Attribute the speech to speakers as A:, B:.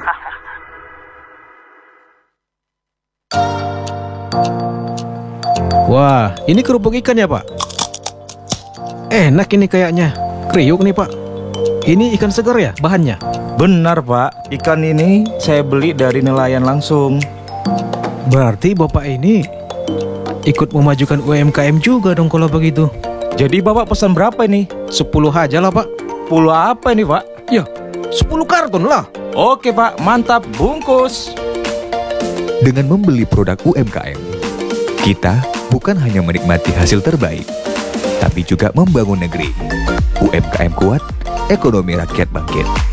A: Wah, ini kerupuk ikan ya, Pak? Enak ini kayaknya. Kriuk nih, Pak. Ini ikan segar ya bahannya?
B: Benar, Pak. Ikan ini saya beli dari nelayan langsung.
A: Berarti Bapak ini ikut memajukan UMKM juga dong kalau begitu.
B: Jadi Bapak pesan berapa ini?
A: 10 aja lah, Pak.
B: 10 apa ini, Pak?
A: Ya, 10 karton lah.
B: Oke, Pak. Mantap. Bungkus.
C: Dengan membeli produk UMKM, kita bukan hanya menikmati hasil terbaik, tapi juga membangun negeri. UMKM kuat, ekonomi rakyat bangkit.